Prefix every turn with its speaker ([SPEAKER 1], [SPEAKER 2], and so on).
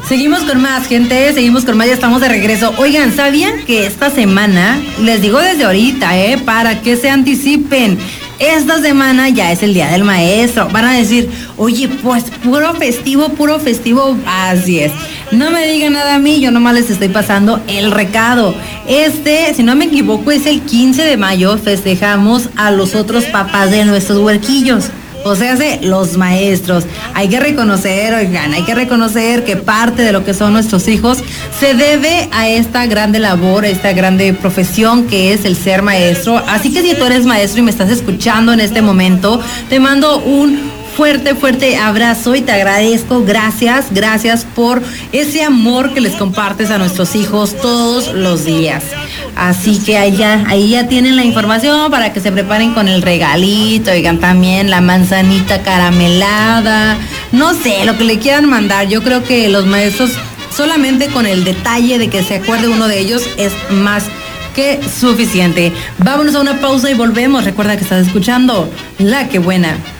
[SPEAKER 1] Seguimos con más, gente, seguimos con más, ya estamos de regreso. Oigan, ¿sabían que esta semana, les digo desde ahorita, para que se anticipen, esta semana ya es el Día del Maestro? Van a decir, oye, pues puro festivo, así es. No me digan nada a mí, yo nomás les estoy pasando el recado. Si no me equivoco, es el 15 de mayo, festejamos a los otros papás de nuestros huerquillos. O sea, los maestros. Hay que reconocer, oigan, que parte de lo que son nuestros hijos se debe a esta grande labor, a esta grande profesión que es el ser maestro. Así que si tú eres maestro y me estás escuchando en este momento, te mando un fuerte abrazo y te agradezco. Gracias por ese amor que les compartes a nuestros hijos todos los días. Así que ahí ya tienen la información para que se preparen con el regalito, oigan, también la manzanita caramelada, no sé, lo que le quieran mandar. Yo creo que los maestros, solamente con el detalle de que se acuerde uno de ellos, es más que suficiente. Vámonos a una pausa y volvemos. Recuerda que estás escuchando La Que Buena.